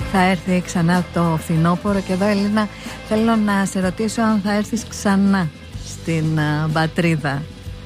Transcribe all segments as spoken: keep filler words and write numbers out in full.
θα έρθει ξανά το φθινόπωρο. Και εδώ, Ελίνα, θέλω να σε ρωτήσω αν θα έρθεις ξανά στην uh, πατρίδα.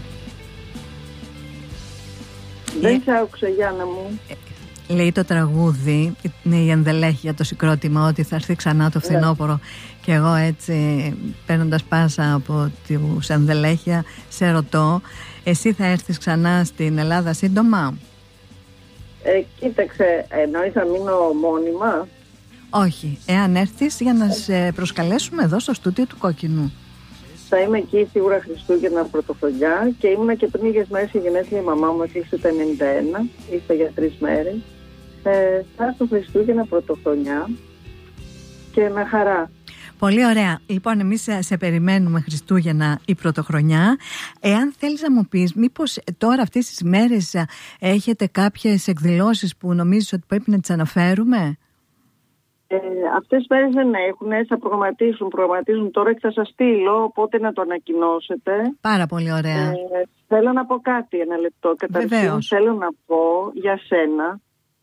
Δεν σ' άκουσα, Γιάννα μου. Λέει το τραγούδι, είναι η ενδελέχεια, το συγκρότημα, ότι θα έρθει ξανά το φθινόπωρο. Yeah. Και εγώ έτσι, παίρνοντας πάσα από τους ενδελέχεια, σε ρωτώ, εσύ θα έρθεις ξανά στην Ελλάδα σύντομα? Ε, κοίταξε, εννοεί θα μείνω μόνιμα? Όχι, εάν έρθεις για να σε προσκαλέσουμε εδώ στο στούντιο του Κόκκινου. Θα είμαι εκεί σίγουρα Χριστούγεννα, Πρωτοχρονιά, και ήμουνα και πριν λίγες μέρες η γενέθλια, η μαμά μου έκλεισε τα ενενήντα ένα, ήρθα για τρεις μέρες. Ε, θα έρθω Χριστούγεννα, Πρωτοχρονιά και με χαρά. Πολύ ωραία. Λοιπόν, εμείς σε περιμένουμε Χριστούγεννα ή Πρωτοχρονιά. Εάν θέλεις να μου πεις, μήπως τώρα αυτές τις μέρες έχετε κάποιες εκδηλώσεις που νομίζεις ότι πρέπει να τις αναφέρουμε? Ε, αυτές τις μέρες δεν έχουν, θα προγραμματίσουν, προγραμματίζουν τώρα και θα σας στείλω, οπότε να το ανακοινώσετε. Πάρα πολύ ωραία. Ε, θέλω να πω κάτι, ένα λεπτό. Καταρχήν θέλω να πω για σένα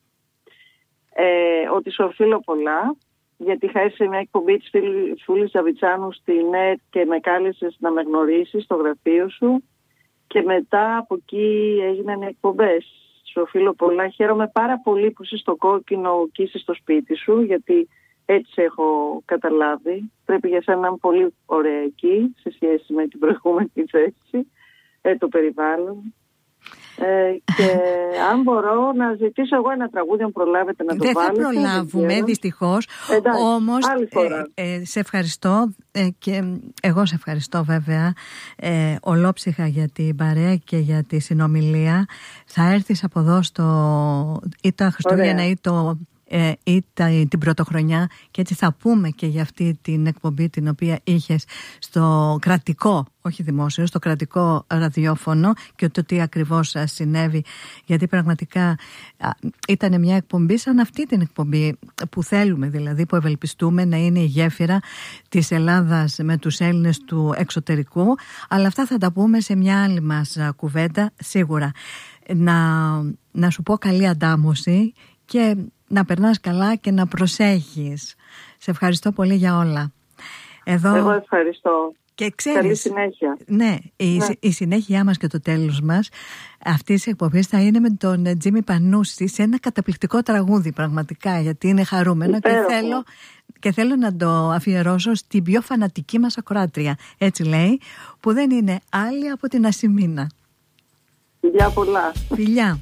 ε, ότι σου οφείλω πολλά, γιατί είχα σε μια εκπομπή της Φούλης Ζαβιτσάνου στη ΝΕΤ και με κάλεσες να με γνωρίσεις στο γραφείο σου, και μετά από εκεί έγιναν εκπομπές. Σου οφείλω πολλά. Χαίρομαι πάρα πολύ που είσαι στο Κόκκινο και είσαι στο σπίτι σου, γιατί έτσι έχω καταλάβει. Πρέπει για σένα να είναι πολύ ωραία εκεί σε σχέση με την προηγούμενη θέση, ε, το περιβάλλον. Ε, και αν μπορώ να ζητήσω εγώ ένα τραγούδι, αν προλάβετε να το δεν βάλετε. Δεν θα προλάβουμε δυστυχώς. Εντάξει, όμως ε, ε, σε ευχαριστώ ε, και εγώ σε ευχαριστώ βέβαια ε, ολόψυχα για την παρέα και για τη συνομιλία. Θα έρθεις από εδώ στο ή τα Χριστούγεννα ή το Ε, ή τα, την Πρωτοχρονιά, και έτσι θα πούμε και για αυτή την εκπομπή την οποία είχες στο κρατικό, όχι δημόσιο, στο κρατικό ραδιόφωνο, και το τι ακριβώς συνέβη, γιατί πραγματικά ήταν μια εκπομπή σαν αυτή την εκπομπή που θέλουμε, δηλαδή που ευελπιστούμε να είναι η γέφυρα της Ελλάδας με τους Έλληνες του εξωτερικού, αλλά αυτά θα τα πούμε σε μια άλλη μας κουβέντα σίγουρα. Να, να σου πω καλή αντάμωση και να περνάς καλά και να προσέχεις. Σε ευχαριστώ πολύ για όλα. Εδώ... Εγώ ευχαριστώ. Και ξέρεις, καλή συνέχεια. Ναι, η, ναι. η συνέχειά μας και το τέλος μας αυτής της εκπομπής θα είναι με τον Τζίμι Πανούση σε ένα καταπληκτικό τραγούδι, πραγματικά, γιατί είναι χαρούμενο και θέλω, και θέλω να το αφιερώσω στην πιο φανατική μας ακροάτρια, έτσι λέει, που δεν είναι άλλη από την Ασημίνα. Φιλιά πολλά. Φιλιά.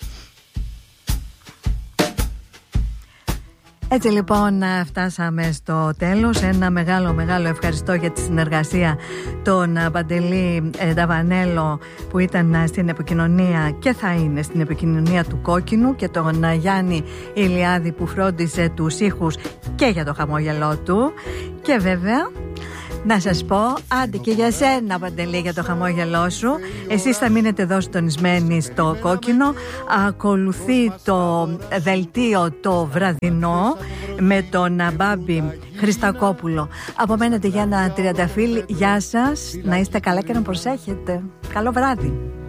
Έτσι λοιπόν φτάσαμε στο τέλος. Ένα μεγάλο μεγάλο ευχαριστώ για τη συνεργασία τον Παντελή Νταβανέλο που ήταν στην επικοινωνία και θα είναι στην επικοινωνία του Κόκκινου, και τον Γιάννη Ηλιάδη που φρόντισε τους ήχους και για το χαμόγελό του. Και βέβαια να σας πω, άντε και για σένα Παντελή, για το χαμόγελό σου. Εσείς θα μείνετε εδώ συντονισμένοι στο Κόκκινο. Ακολουθεί το δελτίο το βραδινό με τον Μπάμπη Χριστακόπουλο. Απομένετε για ένα τριανταφύλλι. Γεια σας, να είστε καλά και να προσέχετε. Καλό βράδυ.